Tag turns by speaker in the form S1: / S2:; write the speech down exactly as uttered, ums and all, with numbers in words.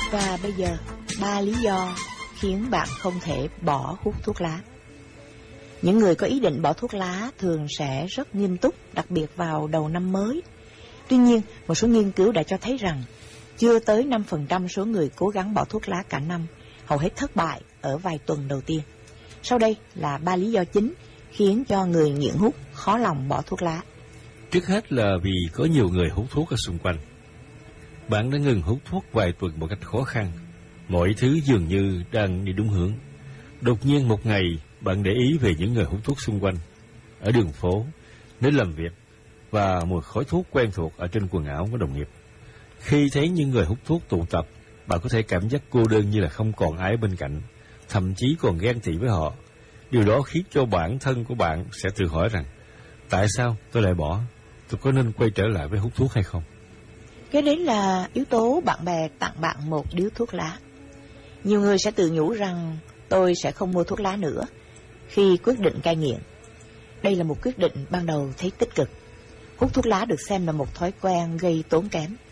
S1: Và bây giờ, ba lý do khiến bạn không thể bỏ hút thuốc lá. Những người có ý định bỏ thuốc lá thường sẽ rất nghiêm túc, đặc biệt vào đầu năm mới. Tuy nhiên, một số nghiên cứu đã cho thấy rằng chưa tới năm phần trăm số người cố gắng bỏ thuốc lá cả năm, hầu hết thất bại ở vài tuần đầu tiên. Sau đây là ba lý do chính khiến cho người nghiện hút khó lòng bỏ thuốc lá.
S2: Trước hết là vì có nhiều người hút thuốc ở xung quanh. Bạn đã ngừng hút thuốc vài tuần một cách khó khăn. Mọi thứ dường như đang đi đúng hướng. Đột nhiên một ngày, bạn để ý về những người hút thuốc xung quanh, ở đường phố, nơi làm việc, và mùi khói thuốc quen thuộc ở trên quần áo của đồng nghiệp. Khi thấy những người hút thuốc tụ tập, bạn có thể cảm giác cô đơn như là không còn ai bên cạnh, thậm chí còn ghen tị với họ. Điều đó khiến cho bản thân của bạn sẽ tự hỏi rằng, tại sao tôi lại bỏ? Tôi có nên quay trở lại với hút thuốc hay không?
S1: Kế đến là yếu tố bạn bè tặng bạn một điếu thuốc lá. Nhiều người sẽ tự nhủ rằng tôi sẽ không mua thuốc lá nữa khi quyết định cai nghiện. Đây là một quyết định ban đầu thấy tích cực. Hút thuốc lá được xem là một thói quen gây tốn kém.